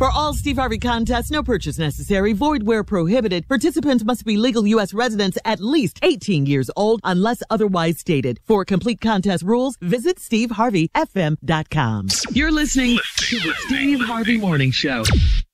For all Steve Harvey contests, no purchase necessary, void where prohibited. Participants must be legal U.S. residents at least 18 years old unless otherwise stated. For complete contest rules, visit SteveHarveyFM.com. You're listening to the Steve Harvey Morning Show.